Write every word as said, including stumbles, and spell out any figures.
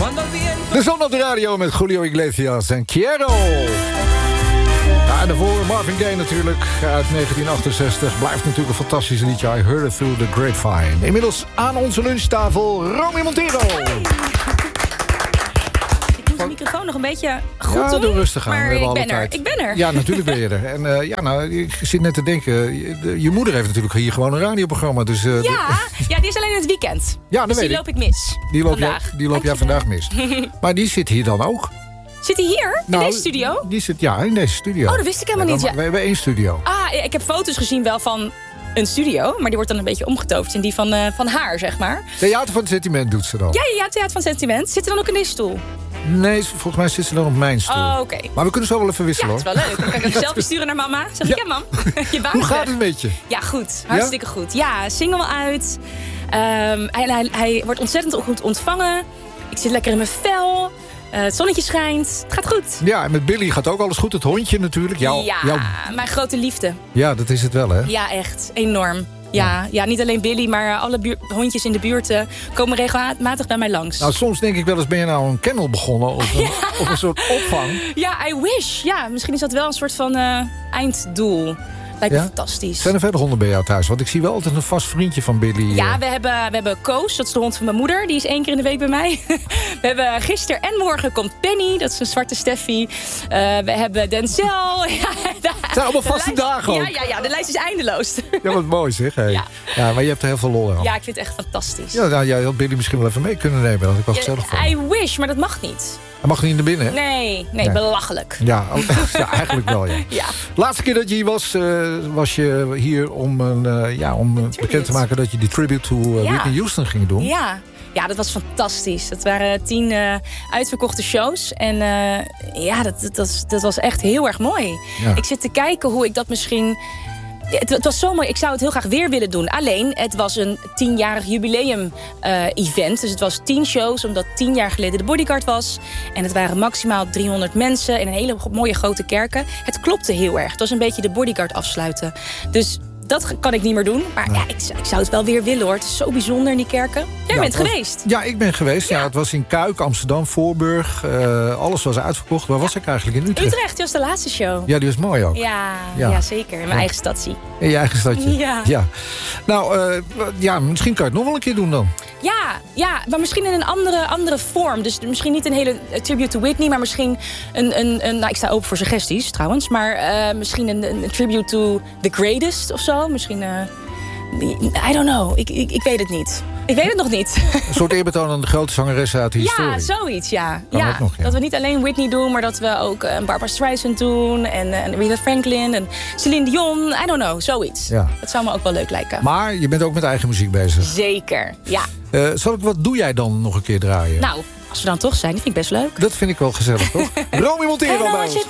De zon op de radio met Julio Iglesias en Quiero. Ja, en daarvoor Marvin Gaye natuurlijk uit negentien achtenzestig. Blijft natuurlijk een fantastisch liedje. I Heard It Through the Grapevine. Inmiddels aan onze lunchtafel Romy Montero. Hey. De microfoon nog een beetje goed ja, doen. doe rustig aan. Maar We hebben ik ben alle er. tijd. Ik ben er. Ja, natuurlijk ben je er. En uh, ja, nou, ik zit net te denken. Je, je moeder heeft natuurlijk hier gewoon een radioprogramma. Dus, uh, Ja, de... ja, die is alleen in het weekend. Ja, dat dus weet die ik. loop ik mis. Die loop, jij, vandaag. die loop jij vandaag mis. Maar die zit hier dan ook. Zit hij hier? Nou, in deze studio? Die zit, ja, in deze studio. Oh, dat wist ik helemaal niet. Ja. We hebben één studio. Ah, ik heb foto's gezien wel van een studio. Maar die wordt dan een beetje omgetoverd in die van, uh, van haar, zeg maar. Theater van het Sentiment doet ze dan. Ja, ja, ja, Theater van Sentiment. Zit er dan ook in deze stoel? Nee, volgens mij zit ze dan op mijn stoel. Oh, oké. Okay. Maar we kunnen zo wel even Ja, wisselen, het is wel leuk. Dan kan ik een selfie sturen naar mama. Zeg ik, ja, mam, je baan Hoe is gaat weg. het met je? Ja, goed. Hartstikke ja? goed. Ja, single uit. Um, hij, hij, hij wordt ontzettend goed ontvangen. Ik zit lekker in mijn vel. Uh, het zonnetje schijnt. Het gaat goed. Ja, en met Billy gaat ook alles goed. Het hondje natuurlijk. Jouw, ja, jouw... mijn grote liefde. Ja, dat is het wel, hè? Ja, echt. Enorm. Ja, ja, niet alleen Billy, maar alle buur, hondjes in de buurt uh, komen regelmatig bij mij langs. Nou, soms denk ik wel eens, ben je nou een kennel begonnen? Of een, ja. of een soort opvang? Ja, I wish. Ja, misschien is dat wel een soort van uh, einddoel. Lijkt me ja? fantastisch. Zijn er verder honden bij jou thuis? Want ik zie wel altijd een vast vriendje van Billy. Ja, we hebben, we hebben Koos, dat is de hond van mijn moeder. Die is één keer in de week bij mij. We hebben gisteren en morgen komt Penny, dat is een zwarte Steffi. Uh, we hebben Denzel. Ja, het zijn allemaal vaste lijst, dagen ook. Ja, ja, ja, de lijst is eindeloos. Ja, wat mooi zeg. Hey. Ja. ja, maar je hebt er heel veel lol aan. Ja, ik vind het echt fantastisch. Ja, nou, jij had Billy misschien wel even mee kunnen nemen. Dat had ik wel gezellig van. I wish, maar dat mag niet. Hij mag niet naar binnen, hè? Nee, nee, nee. belachelijk. Ja, ja, eigenlijk wel, ja. ja. Laatste keer dat je hier was, uh, was je hier om, uh, ja, om uh, bekend te maken dat je die tribute to uh, ja. Whitney Houston ging doen. Ja. Ja, dat was fantastisch. Dat waren tien uh, uitverkochte shows. En uh, ja, dat, dat, dat, dat was echt heel erg mooi. Ja. Ik zit te kijken hoe ik dat misschien... Het, het was zo mooi. Ik zou het heel graag weer willen doen. Alleen, het was een tienjarig jubileum-event. Uh, dus het was tien shows, omdat tien jaar geleden de Bodyguard was. En het waren maximaal driehonderd mensen in een hele mooie grote kerken. Het klopte heel erg. Het was een beetje de Bodyguard afsluiten. Dus dat kan ik niet meer doen. Maar nee. ja, ik, ik zou het wel weer willen, hoor. Het is zo bijzonder in die kerken. Jij ja, bent was, geweest. Ja, ik ben geweest. Ja. Ja, het was in Kuik, Amsterdam, Voorburg. Uh, ja. Alles was uitverkocht. Waar was ja. ik eigenlijk? In Utrecht? Utrecht, die was de laatste show. Ja, die was mooi ook. Ja, ja. ja zeker. In mijn ja. eigen stadje. In je eigen stadje? Ja. ja. Nou, uh, ja, misschien kan je het nog wel een keer doen dan. Ja, ja, maar misschien in een andere, andere vorm. Dus misschien niet een hele tribute to Whitney, maar misschien een... een, een nou, ik sta open voor suggesties, trouwens. Maar uh, misschien een, een tribute to the greatest of zo. Misschien, uh, I don't know. Ik, ik, ik weet het niet. Ik weet het nog niet. Een soort eerbetoon aan de grote zangeressen uit de historie. Ja, zoiets, ja. ja, nog, ja. Dat we niet alleen Whitney doen, maar dat we ook uh, Barbara Streisand doen. En uh, Aretha Franklin en Celine Dion. I don't know, zoiets. Ja. Dat zou me ook wel leuk lijken. Maar je bent ook met eigen muziek bezig. Zeker, ja. Uh, zal ik, wat doe jij dan nog een keer draaien? Nou, als we dan toch zijn, dat vind ik best leuk. Dat vind ik wel gezellig, toch? Romy Montero bij ons.